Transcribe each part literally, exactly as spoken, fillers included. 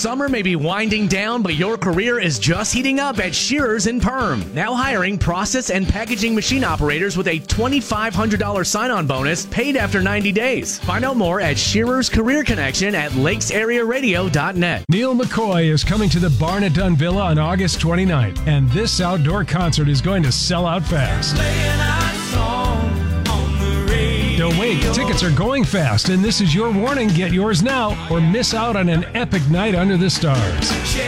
Summer may be winding down, but your career is just heating up at Shearers and Perm. Now hiring process and packaging machine operators with a twenty-five hundred dollars sign-on bonus paid after ninety days. Find out more at Shearers Career Connection at lakes area radio dot net. Neil McCoy is coming to the Barn at Dunn Villa on August twenty-ninth, and this outdoor concert is going to sell out fast. Don't wait, tickets are going fast, and this is your warning. Get yours now or miss out on an epic night under the stars.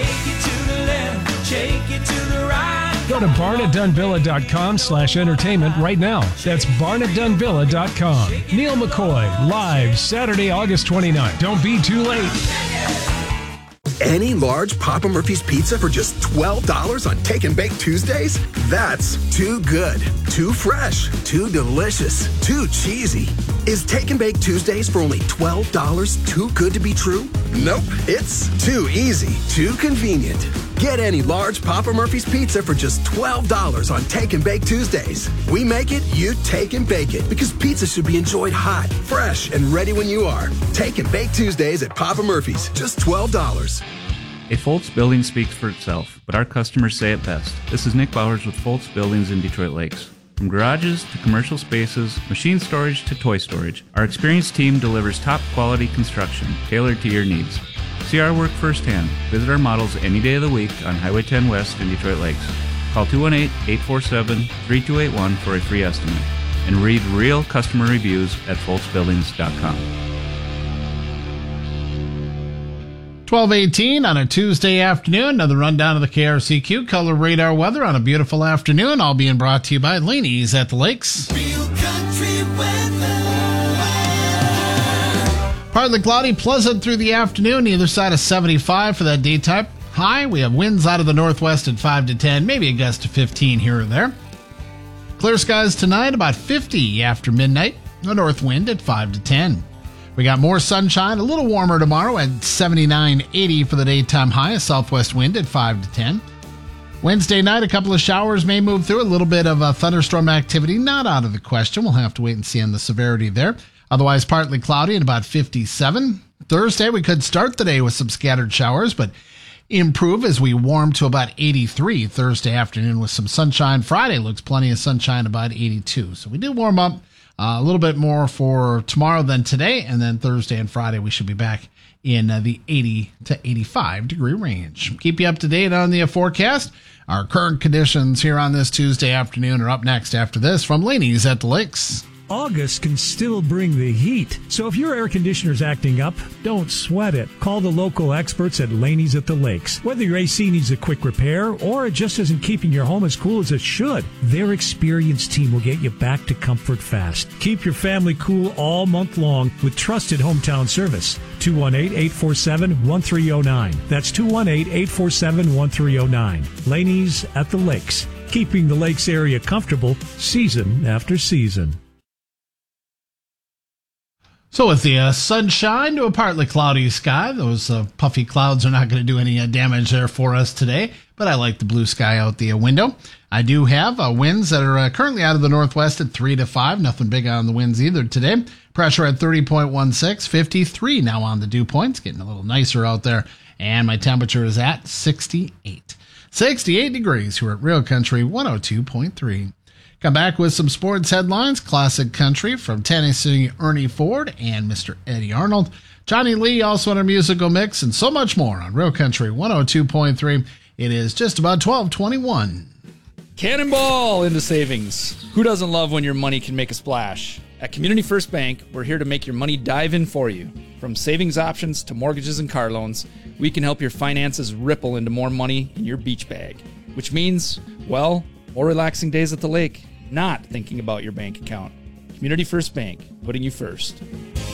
Go to barn at dun villa dot com slash entertainment right now. That's barn at dun villa dot com. Neil McCoy, live Saturday, August twenty-ninth. Don't be too late. Any large Papa Murphy's pizza for just twelve dollars on Take and Bake Tuesdays? That's too good, too fresh, too delicious, too cheesy. Is Take and Bake Tuesdays for only twelve dollars too good to be true? Nope, it's too easy, too convenient. Get any large Papa Murphy's pizza for just twelve dollars on Take and Bake Tuesdays. We make it, you take and bake it, because pizza should be enjoyed hot, fresh, and ready when you are. Take and Bake Tuesdays at Papa Murphy's, just twelve dollars. A Foltz building speaks for itself, but our customers say it best. This is Nick Bowers with Foltz Buildings in Detroit Lakes. From garages to commercial spaces, machine storage to toy storage, our experienced team delivers top-quality construction tailored to your needs. See our work firsthand. Visit our models any day of the week on Highway ten West in Detroit Lakes. Call two one eight, eight four seven, three two eight one for a free estimate. And read real customer reviews at foltz buildings dot com. twelve eighteen on a Tuesday afternoon. Another rundown of the K R C Q Color Radar weather on a beautiful afternoon. All being brought to you by Laney's at the Lakes. Real country weather. Partly cloudy, pleasant through the afternoon. Either side of seventy-five for that daytime. High, we have winds out of the northwest at five to ten, maybe a gust to fifteen here or there. Clear skies tonight, about fifty after midnight. A north wind at five to ten. We got more sunshine, a little warmer tomorrow at seventy-nine, eighty for the daytime high, a southwest wind at five to ten. Wednesday night, a couple of showers may move through, a little bit of a thunderstorm activity, not out of the question. We'll have to wait and see on the severity there. Otherwise, partly cloudy at about fifty-seven. Thursday, we could start the day with some scattered showers, but improve as we warm to about eighty-three Thursday afternoon with some sunshine. Friday looks plenty of sunshine, about eighty-two. So we do warm up uh, a little bit more for tomorrow than today, and then Thursday and Friday we should be back in uh, the eighty to eighty-five degree range. Keep you up to date on the uh, forecast. Our current conditions here on this Tuesday afternoon are up next after this from Laney's at the Lakes. August can still bring the heat. So if your air conditioner's acting up, don't sweat it. Call the local experts at Laney's at the Lakes. Whether your A C needs a quick repair or it just isn't keeping your home as cool as it should, their experienced team will get you back to comfort fast. Keep your family cool all month long with trusted hometown service. two one eight, eight four seven, one three zero nine. That's two one eight, eight four seven, one three zero nine. Laney's at the Lakes. Keeping the Lakes area comfortable season after season. So with the uh, sunshine to a partly cloudy sky, those uh, puffy clouds are not going to do any uh, damage there for us today, but I like the blue sky out the uh, window. I do have uh, winds that are uh, currently out of the northwest at three to five. Nothing big on the winds either today. Pressure at thirty point one six, fifty-three now on the dew points, getting a little nicer out there. And my temperature is at sixty-eight. sixty-eight degrees here at Real Country one oh two point three. Come back with some sports headlines, classic country from Tennessee Ernie Ford and Mister Eddie Arnold. Johnny Lee also in our musical mix and so much more on Real Country one oh two point three. It is just about twelve twenty-one. Cannonball into savings. Who doesn't love when your money can make a splash? At Community First Bank, we're here to make your money dive in for you. From savings options to mortgages and car loans, we can help your finances ripple into more money in your beach bag. Which means, well, more relaxing days at the lake, not thinking about your bank account. Community First Bank, putting you first.